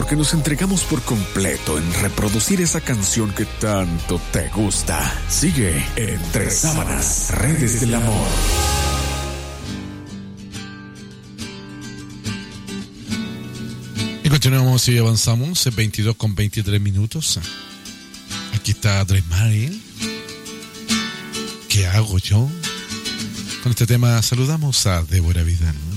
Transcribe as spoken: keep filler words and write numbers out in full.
porque nos entregamos por completo en reproducir esa canción que tanto te gusta. Sigue Entre Sábanas, Redes del Amor. Y continuamos y avanzamos en veintidós con veintitrés minutos. Aquí está Dre Maril. ¿Qué hago yo? Con este tema saludamos a Débora Vidal.